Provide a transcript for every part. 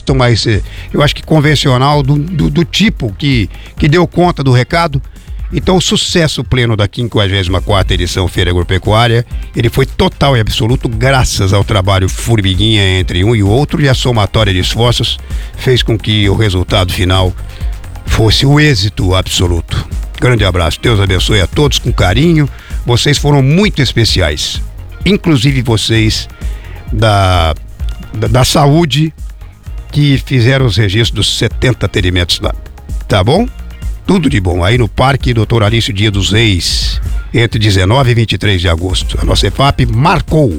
gostam, mas eu acho que convencional, do tipo que deu conta do recado. Então, o sucesso pleno da 54ª edição Feira Agropecuária, ele foi total e absoluto graças ao trabalho formiguinha entre um e o outro, e a somatória de esforços fez com que o resultado final fosse o êxito absoluto. Grande abraço, Deus abençoe a todos com carinho, vocês foram muito especiais, inclusive vocês da saúde, que fizeram os registros dos 70 atendimentos lá, tá bom? Tudo de bom. Aí no Parque Dr. Alício Dia dos Reis, entre 19 e 23 de agosto. A nossa EFAP marcou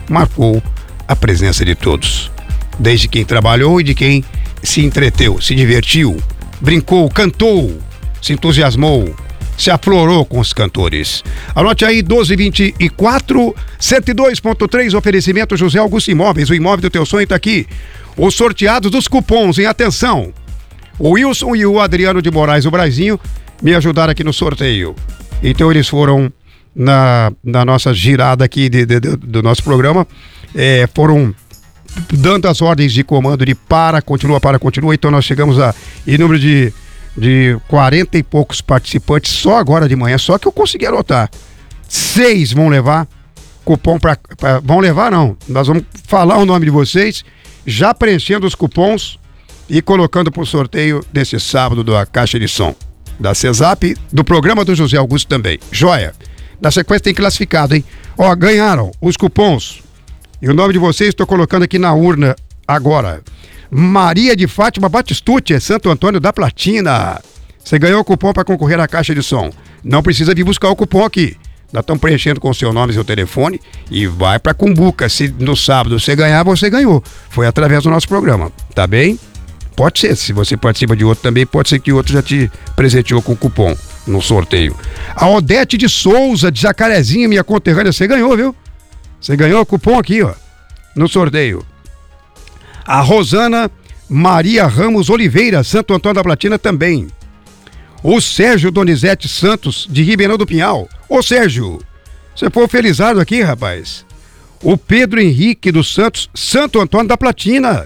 a presença de todos. Desde quem trabalhou e de quem se entreteu, se divertiu, brincou, cantou, se entusiasmou, se aflorou com os cantores. Anote aí, 12h24, 102.3, oferecimento José Augusto Imóveis. O imóvel do teu sonho está aqui. Os sorteados dos cupons, em atenção. O Wilson e o Adriano de Moraes, o Brazinho, me ajudaram aqui no sorteio. Então eles foram na nossa girada aqui do nosso programa, foram dando as ordens de comando de continua. Então nós chegamos em número de 40 e poucos participantes só agora de manhã, só que eu consegui anotar. 6 vão levar cupom vão levar não, nós vamos falar o nome de vocês, já preenchendo os cupons e colocando para o sorteio desse sábado da Caixa de Som, da CESAP, do programa do José Augusto também. Joia! Na sequência tem classificado, hein? Ó, ganharam os cupons. E o nome de vocês estou colocando aqui na urna agora. Maria de Fátima Batistucci, Santo Antônio da Platina. Você ganhou o cupom para concorrer à Caixa de Som. Não precisa vir buscar o cupom aqui. Nós estamos preenchendo com o seu nome e seu telefone e vai para Cumbuca. Se no sábado você ganhar, você ganhou. Foi através do nosso programa, tá bem? Pode ser, se você participa de outro também, pode ser que outro já te presenteou com cupom no sorteio. A Odete de Souza, de Jacarezinho, minha conterrânea, você ganhou, viu? Você ganhou o cupom aqui, ó, no sorteio. A Rosana Maria Ramos Oliveira, Santo Antônio da Platina também. O Sérgio Donizete Santos, de Ribeirão do Pinhal. Ô Sérgio, você foi felizardo aqui, rapaz. O Pedro Henrique dos Santos, Santo Antônio da Platina.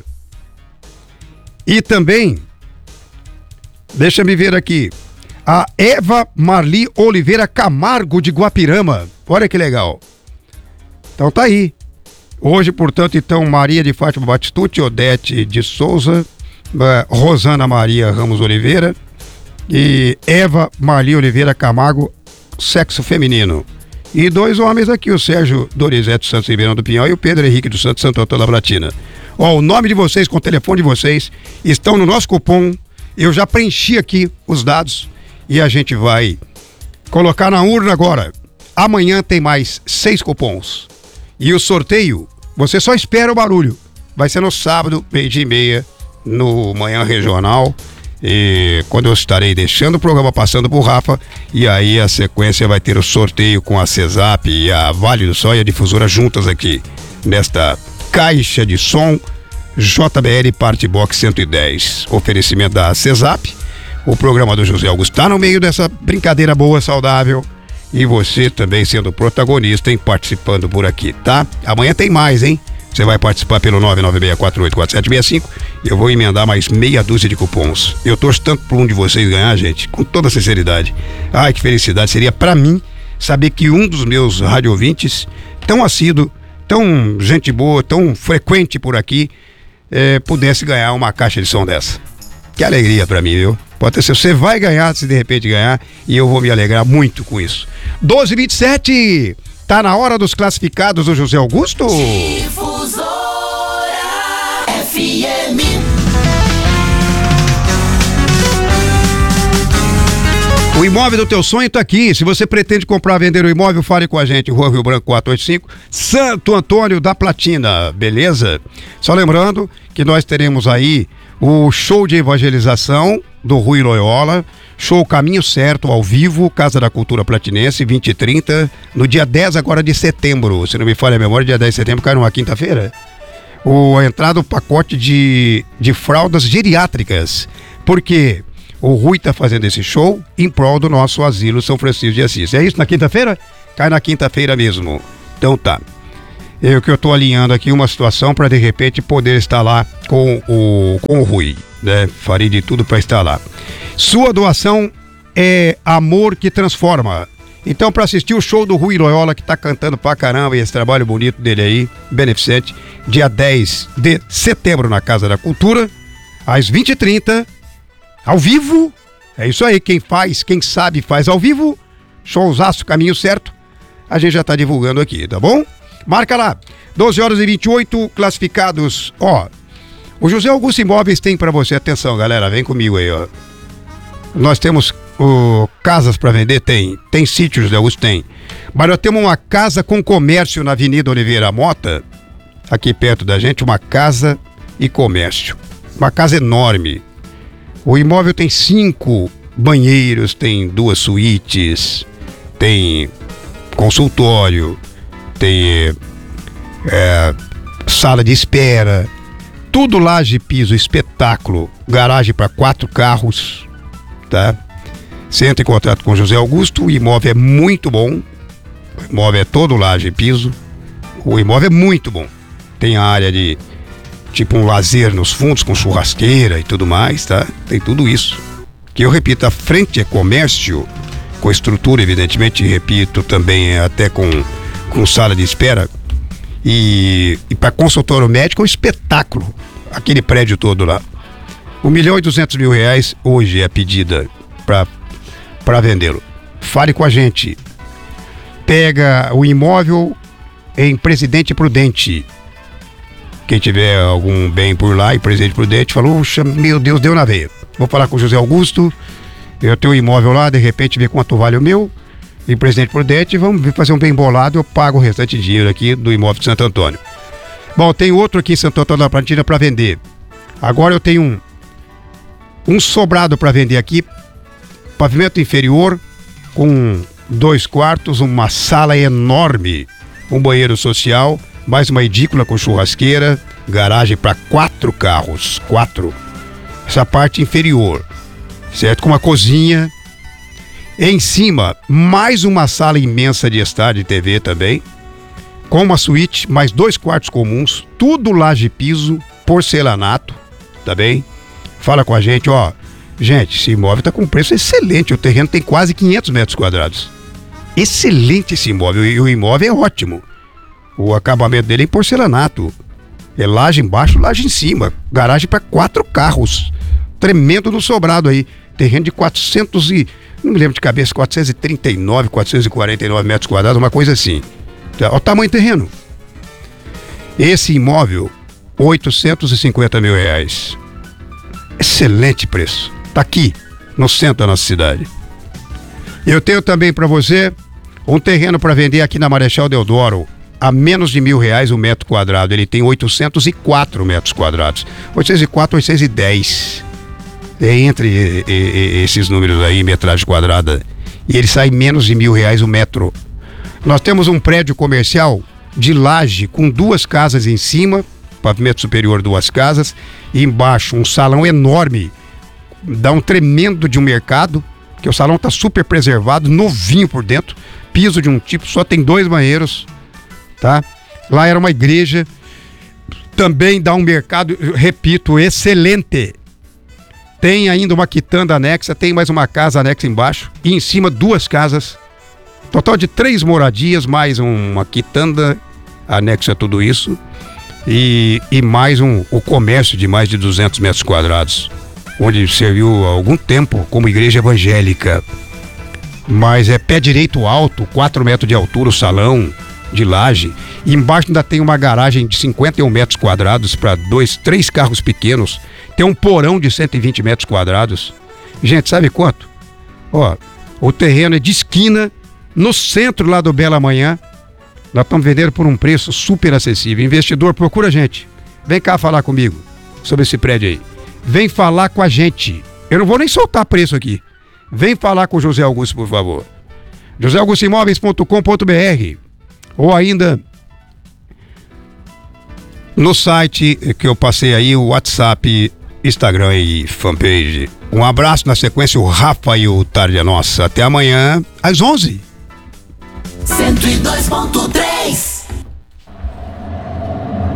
E também, deixa me ver aqui, a Eva Marli Oliveira Camargo de Guapirama. Olha que legal. Então tá aí. Hoje, portanto, então, Maria de Fátima Batistucci, Odete de Souza, Rosana Maria Ramos Oliveira e Eva Marli Oliveira Camargo, sexo feminino. E 2 homens aqui, o Sérgio Donizete Santos Ribeirão do Pinhal e o Pedro Henrique dos Santos Santo Antônio da Platina. Ó, o nome de vocês com o telefone de vocês estão no nosso cupom. Eu já preenchi aqui os dados e a gente vai colocar na urna agora. Amanhã tem mais 6 cupons. E o sorteio, você só espera o barulho. Vai ser no sábado, 12h30, no Manhã Regional. E quando eu estarei deixando o programa passando pro Rafa, e aí a sequência vai ter o sorteio com a CESAP e a Vale do Sol e a Difusora juntas aqui, nesta Caixa de Som JBL Parte Box 110. Oferecimento da CESAP. O programa do José Augusto está no meio dessa brincadeira boa, saudável. E você também sendo protagonista, hein, participando por aqui, tá? Amanhã tem mais, hein? Você vai participar pelo 996484765 e eu vou emendar mais meia dúzia de cupons. Eu torço tanto por um de vocês ganhar, gente, com toda sinceridade. Ai, que felicidade seria pra mim saber que um dos meus rádio ouvintes, tão assíduo, tão gente boa, tão frequente por aqui, pudesse ganhar uma caixa de som dessa. Que alegria pra mim, viu? Pode ter certeza, você vai ganhar se de repente ganhar e eu vou me alegrar muito com isso. 12h27, tá na hora dos classificados do José Augusto? Difusora FM. O imóvel do teu sonho tá aqui. Se você pretende comprar ou vender o imóvel, fale com a gente. Rua Rio Branco 485, Santo Antônio da Platina, beleza? Só lembrando que nós teremos aí o show de evangelização do Rui Loyola, show Caminho Certo ao vivo, Casa da Cultura Platinense, 20 e 30, no dia 10 agora de setembro, se não me falha a memória, dia 10 de setembro cai numa quinta-feira. A entrada, o pacote de fraldas geriátricas, porque o Rui tá fazendo esse show em prol do nosso asilo São Francisco de Assis. É isso, na quinta-feira? Cai na quinta-feira mesmo. Então tá. que eu estou alinhando aqui uma situação para de repente poder estar lá com o Rui, né? Farei de tudo para estar lá. Sua doação é amor que transforma. Então, para assistir o show do Rui Loyola, que tá cantando pra caramba, e esse trabalho bonito dele aí, beneficente, dia 10 de setembro na Casa da Cultura, às 20h30, ao vivo. É isso aí, quem sabe faz ao vivo. Showzaço, caminho certo. A gente já tá divulgando aqui, tá bom? Marca lá, 12h28, classificados, ó. O José Augusto Imóveis tem pra você, atenção galera, vem comigo aí, ó. Nós temos casas pra vender? Tem sítio, José Augusto? Tem. Mas nós temos uma casa com comércio na Avenida Oliveira Mota, aqui perto da gente, uma casa e comércio. Uma casa enorme. O imóvel tem 5 banheiros, tem 2 suítes, tem consultório, tem sala de espera, tudo laje, piso, espetáculo, garagem para 4 carros, tá? Você entra em contato com José Augusto, o imóvel é muito bom, o imóvel é todo laje e piso, o imóvel é muito bom, tem a área de tipo um lazer nos fundos com churrasqueira e tudo mais, tá? Tem tudo isso, que eu repito, a frente é comércio, com estrutura evidentemente, repito, também até com sala de espera, e para consultório médico é um espetáculo, aquele prédio todo lá. R$1.200.000 hoje é a pedida para vendê-lo. Fale com a gente. Pega o imóvel em Presidente Prudente. Quem tiver algum bem por lá em Presidente Prudente, falou, meu Deus, deu na veia. Vou falar com o José Augusto, eu tenho um imóvel lá, de repente ver quanto vale o meu, em Presidente Prudente, vamos fazer um bem bolado, eu pago o restante de dinheiro aqui do imóvel de Santo Antônio. Bom, tem outro aqui em Santo Antônio da Plantina para vender. Agora eu tenho um sobrado para vender aqui, pavimento inferior, com 2 quartos, uma sala enorme, um banheiro social, mais uma edícula com churrasqueira, garagem para 4 carros, 4. Essa parte inferior, certo? Com uma cozinha. Em cima, mais uma sala imensa de estar de TV também, com uma suíte, mais 2 quartos comuns, tudo laje piso, porcelanato, tá bem? Fala com a gente, ó. Gente, esse imóvel tá com um preço excelente, o terreno tem quase 500 metros quadrados. Excelente esse imóvel, e o imóvel é ótimo. O acabamento dele é em porcelanato. É laje embaixo, laje em cima. Garagem para 4 carros. Tremendo no sobrado aí. Terreno de 400 e... não me lembro de cabeça, 439, 449 metros quadrados, uma coisa assim. Olha o tamanho do terreno. Esse imóvel, R$850.000. Excelente preço. Tá aqui, no centro da nossa cidade. Eu tenho também para você um terreno para vender aqui na Marechal Deodoro, a menos de R$1.000 o metro quadrado. Ele tem 804 metros quadrados. 804, 810. É entre esses números aí, metragem quadrada. E ele sai menos de R$1.000 o metro. Nós temos um prédio comercial de laje com 2 casas em cima, pavimento superior 2 casas, e embaixo um salão enorme. Dá um tremendo de um mercado, que o salão está super preservado, novinho por dentro, piso de um tipo, só tem 2 banheiros, tá? Lá era uma igreja, também dá um mercado, repito, excelente. Tem ainda uma quitanda anexa, tem mais uma casa anexa embaixo, e em cima 2 casas, total de 3 moradias, mais uma quitanda anexa a tudo isso, e mais o comércio de mais de 200 metros quadrados, onde serviu há algum tempo como igreja evangélica. Mas é pé direito alto, 4 metros de altura o salão de laje, e embaixo ainda tem uma garagem de 51 metros quadrados para 3 carros pequenos. Tem um porão de 120 metros quadrados. Gente, sabe quanto? Ó, o terreno é de esquina, no centro lá do Bela Manhã. Nós estamos vendendo por um preço super acessível. Investidor, procura a gente. Vem cá falar comigo sobre esse prédio aí. Vem falar com a gente. Eu não vou nem soltar preço aqui. Vem falar com o José Augusto, por favor. joseaugustoimóveis.com.br, ou ainda no site que eu passei aí, o WhatsApp, Instagram e fanpage. Um abraço, na sequência o Rafa e o Tarde é Nossa. Até amanhã às 11h. 102.3